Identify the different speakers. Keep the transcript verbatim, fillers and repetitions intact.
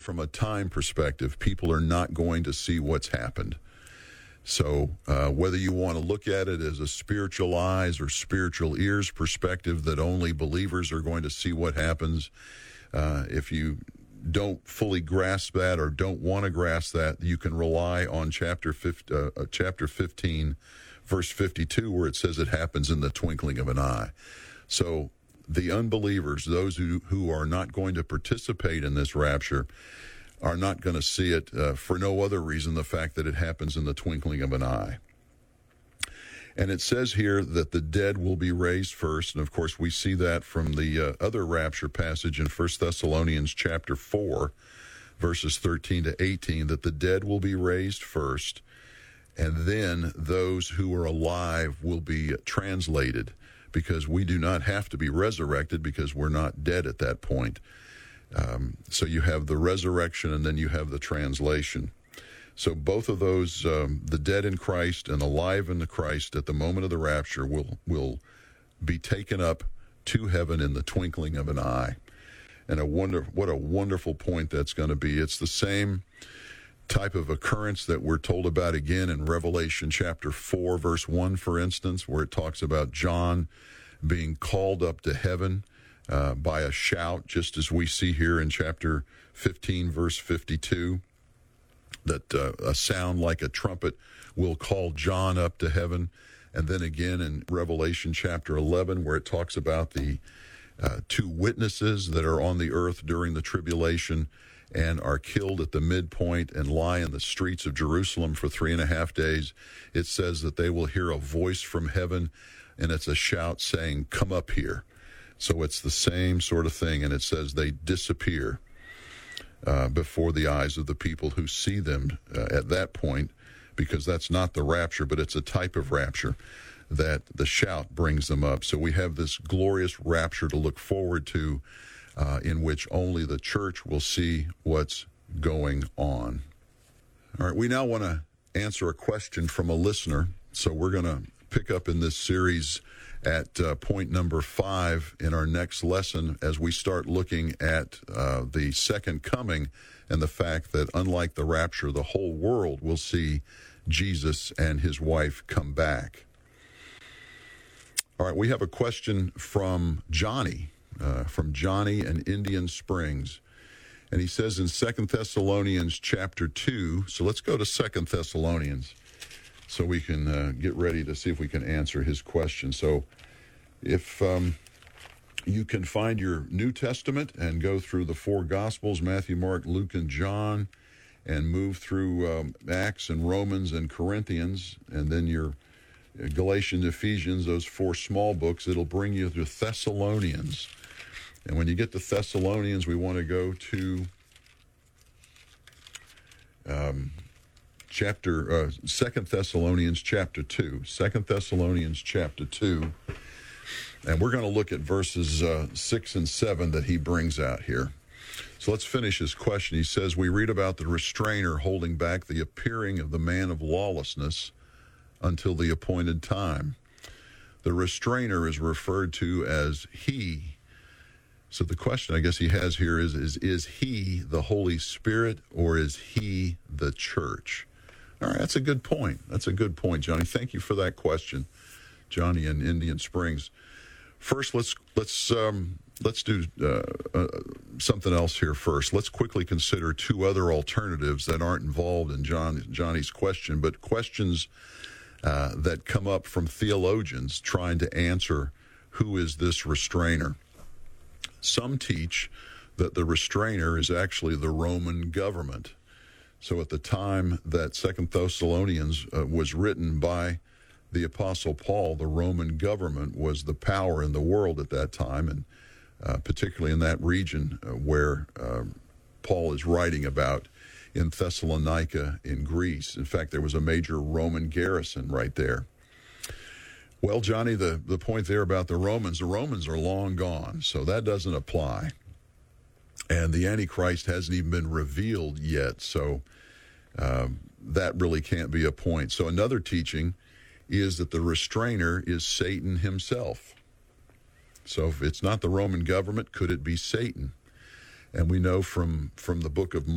Speaker 1: from a time perspective, people are not going to see what's happened. So uh, whether you want to look at it as a spiritual eyes or spiritual ears perspective that only believers are going to see what happens, uh, if you don't fully grasp that or don't want to grasp that, you can rely on chapter fifteen, uh, chapter fifteen, verse fifty-two, where it says it happens in the twinkling of an eye. So the unbelievers, those who, who are not going to participate in this rapture, are not going to see it uh, for no other reason, the fact that it happens in the twinkling of an eye. And it says here that the dead will be raised first. And, of course, we see that from the uh, other rapture passage in First Thessalonians chapter four, verses thirteen to eighteen, that the dead will be raised first, and then those who are alive will be translated, because we do not have to be resurrected because we're not dead at that point. Um, so you have the resurrection and then you have the translation. So both of those, um, the dead in Christ and alive in the Christ at the moment of the rapture will will be taken up to heaven in the twinkling of an eye. And a wonder, what a wonderful point that's going to be. It's the same type of occurrence that we're told about again in Revelation chapter four, verse one, for instance, where it talks about John being called up to heaven uh, by a shout, just as we see here in chapter fifteen, verse fifty-two. That uh, a sound like a trumpet will call John up to heaven. And then again in Revelation chapter eleven, where it talks about the uh, two witnesses that are on the earth during the tribulation and are killed at the midpoint and lie in the streets of Jerusalem for three and a half days. It says that they will hear a voice from heaven, and it's a shout saying, "Come up here." So it's the same sort of thing, and it says they disappear Uh, before the eyes of the people who see them uh, at that point, because that's not the rapture, but it's a type of rapture that the shout brings them up. So we have this glorious rapture to look forward to, uh, in which only the church will see what's going on. All right, we now want to answer a question from a listener. So we're going to pick up in this series at uh, point number five in our next lesson as we start looking at uh, the second coming and the fact that, unlike the rapture, the whole world will see Jesus and his wife come back. All right, we have a question from Johnny, uh, from Johnny in Indian Springs. And he says in Second Thessalonians chapter two, so let's go to Second Thessalonians so we can uh, get ready to see if we can answer his question. So if um, you can find your New Testament and go through the four Gospels, Matthew, Mark, Luke, and John, and move through um, Acts and Romans and Corinthians, and then your Galatians, Ephesians, those four small books, it'll bring you to Thessalonians. And when you get to Thessalonians, we want to go to um, chapter uh, Second Thessalonians chapter two. Second Thessalonians chapter two, and we're going to look at verses uh, six and seven that he brings out here. So let's finish his question. He says, we read about the restrainer holding back the appearing of the man of lawlessness until the appointed time. The restrainer is referred to as he. So the question I guess he has here is, is, is he the Holy Spirit, or is he the church? All right, that's a good point. That's a good point, Johnny. Thank you for that question, Johnny in Indian Springs. First, let's let's um, let's do uh, uh, something else here first. Let's quickly consider two other alternatives that aren't involved in John Johnny's question, but questions uh, that come up from theologians trying to answer who is this restrainer. Some teach that the restrainer is actually the Roman government. So at the time that Second Thessalonians uh, was written by the Apostle Paul, the Roman government was the power in the world at that time, and uh, particularly in that region uh, where uh, Paul is writing about in Thessalonica in Greece. In fact, there was a major Roman garrison right there. Well, Johnny, the, the point there about the Romans, the Romans are long gone, so that doesn't apply. And the Antichrist hasn't even been revealed yet, so um, that really can't be a point. So another teaching is that the restrainer is Satan himself. So if it's not the Roman government, could it be Satan? And we know from, from the book of